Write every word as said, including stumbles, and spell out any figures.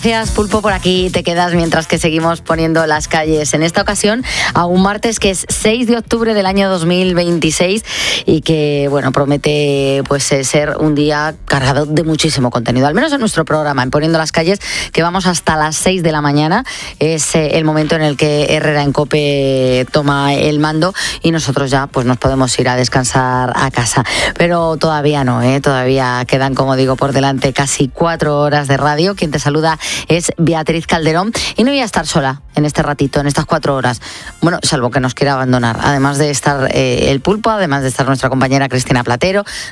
Gracias, Pulpo, por aquí te quedas mientras que seguimos poniendo las calles. En esta ocasión, a un martes que es seis de octubre del año dos mil veintiséis y que, bueno, promete pues ser un día cargado de muchísimo contenido, al menos en nuestro programa, en Poniendo las Calles, que vamos hasta las seis de la mañana. Es eh, el momento en el que Herrera en COPE toma el mando y nosotros ya pues nos podemos ir a descansar a casa. Pero todavía no, ¿eh? Todavía quedan, como digo, por delante casi cuatro horas de radio. Quien te saluda es Beatriz Calderón y no voy a estar sola en este ratito, en estas cuatro horas. Bueno, salvo que nos quiera abandonar. Además de estar eh, el Pulpo, además de estar nuestra compañera Cristina Platero,